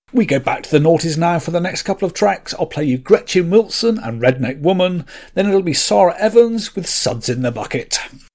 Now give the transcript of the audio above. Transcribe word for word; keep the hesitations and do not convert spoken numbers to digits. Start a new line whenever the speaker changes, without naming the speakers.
We go back to the noughties now for the next couple of tracks. I'll play you Gretchen Wilson and Redneck Woman, then it'll be Sarah Evans with Suds in the Bucket.